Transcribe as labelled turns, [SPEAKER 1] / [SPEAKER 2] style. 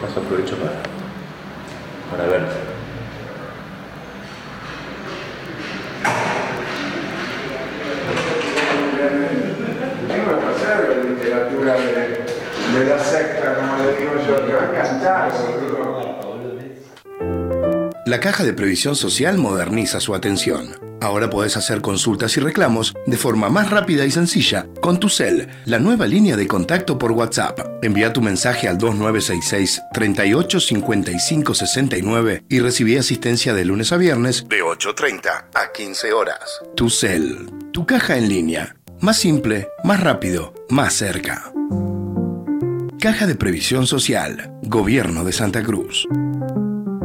[SPEAKER 1] Paso aprovecho para ver.
[SPEAKER 2] Tengo que pasar la literatura de la secta, como le digo yo, que va a encantar, boludo.
[SPEAKER 3] La Caja de Previsión Social moderniza su atención. Ahora podés hacer consultas y reclamos de forma más rápida y sencilla con TuCel, la nueva línea de contacto por WhatsApp. Envía tu mensaje al 2966 38 55 69 y recibí asistencia de lunes a viernes de 8:30 a 15 horas. TuCel, tu caja en línea. Más simple, más rápido, más cerca. Caja de Previsión Social, Gobierno de Santa Cruz.